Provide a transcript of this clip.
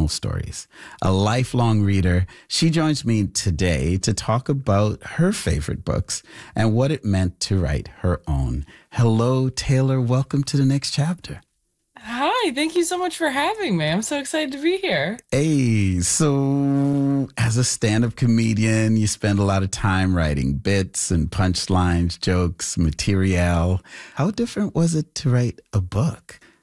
personal stories. A lifelong reader, she joins me today to talk about her favorite books and what it meant to write her own. Hello, Taylor. Welcome to the next chapter. Hi, thank you so much for having me. I'm so excited to be here. Hey, so as a stand-up comedian, you spend a lot of time writing bits and punchlines, jokes, material. How different was it to write a book?